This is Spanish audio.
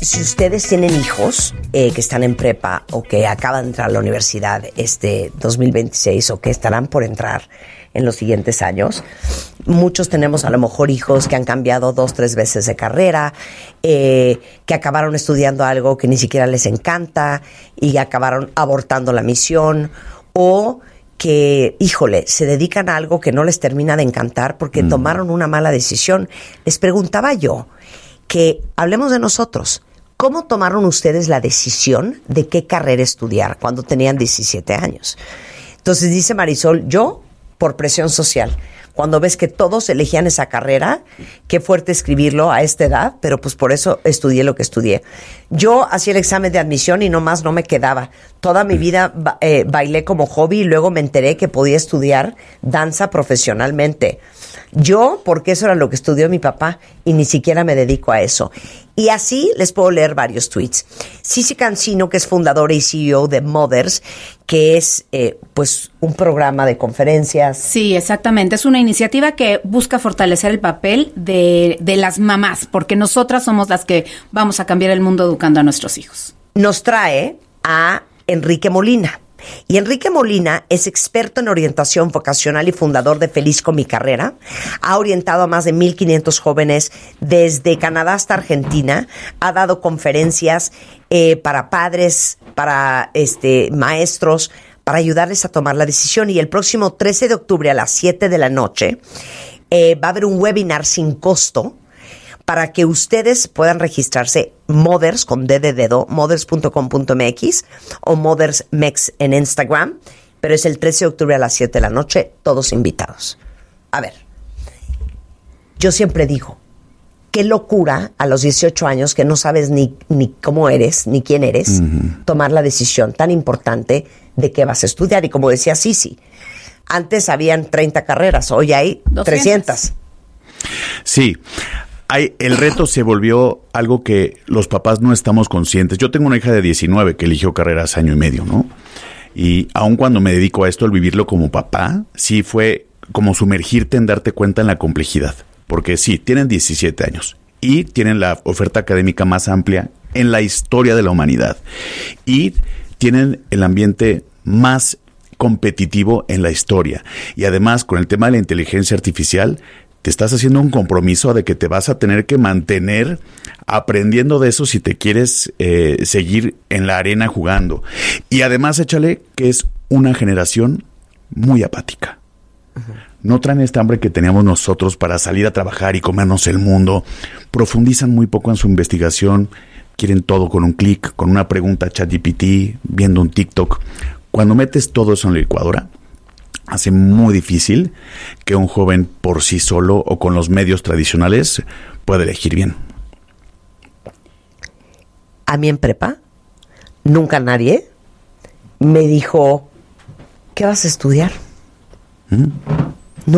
si ustedes tienen hijos que están en prepa o que acaban de entrar a la universidad 2026 o que estarán por entrar en los siguientes años, muchos tenemos a lo mejor hijos que han cambiado 2-3 veces de carrera, que acabaron estudiando algo que ni siquiera les encanta y acabaron abortando la misión, o que, híjole, se dedican a algo que no les termina de encantar porque tomaron una mala decisión. Les preguntaba yo que hablemos de nosotros. ¿Cómo tomaron ustedes la decisión de qué carrera estudiar cuando tenían 17 años? Entonces dice Marisol, yo por presión social. Cuando ves que todos elegían esa carrera, qué fuerte escribirlo a esta edad, pero pues por eso estudié lo que estudié. Yo hacía el examen de admisión y nomás no me quedaba. Toda mi vida bailé como hobby y luego me enteré que podía estudiar danza profesionalmente. Yo, porque eso era lo que estudió mi papá y ni siquiera me dedico a eso. Y así les puedo leer varios tweets. Cici Cancino, que es fundadora y CEO de Mothers, que es pues un programa de conferencias. Sí, exactamente. Es una iniciativa que busca fortalecer el papel de las mamás, porque nosotras somos las que vamos a cambiar el mundo educando a nuestros hijos. Nos trae a Enrique Molina. Y Enrique Molina es experto en orientación vocacional y fundador de Feliz con mi carrera. Ha orientado a más de 1,500 jóvenes desde Canadá hasta Argentina. Ha dado conferencias para padres, para maestros, para ayudarles a tomar la decisión. Y el próximo 13 de octubre a las 7 de la noche va a haber un webinar sin costo para que ustedes puedan registrarse. Mothers, con D de dedo, mothers.com.mx o mothersmex en Instagram, pero es el 13 de octubre a las 7 de la noche, todos invitados. A ver, yo siempre digo, qué locura a los 18 años que no sabes ni cómo eres, ni quién eres, tomar la decisión tan importante de qué vas a estudiar. Y como decía Cici, antes habían 30 carreras, hoy hay 300. Sí. El reto se volvió algo que los papás no estamos conscientes. Yo tengo una hija de 19 que eligió carreras año y medio, ¿no? Y aun cuando me dedico a esto, al vivirlo como papá, sí fue como sumergirte en darte cuenta en la complejidad. Porque sí, tienen 17 años y tienen la oferta académica más amplia en la historia de la humanidad. Y tienen el ambiente más competitivo en la historia. Y además, con el tema de la inteligencia artificial, te estás haciendo un compromiso de que te vas a tener que mantener aprendiendo de eso si te quieres seguir en la arena jugando. Y además, échale que es una generación muy apática. No traen esta hambre que teníamos nosotros para salir a trabajar y comernos el mundo. Profundizan muy poco en su investigación. Quieren todo con un clic, con una pregunta a ChatGPT, viendo un TikTok. Cuando metes todo eso en la licuadora, hace muy difícil que un joven por sí solo o con los medios tradicionales pueda elegir bien. A mí en prepa, nunca nadie me dijo, ¿qué vas a estudiar?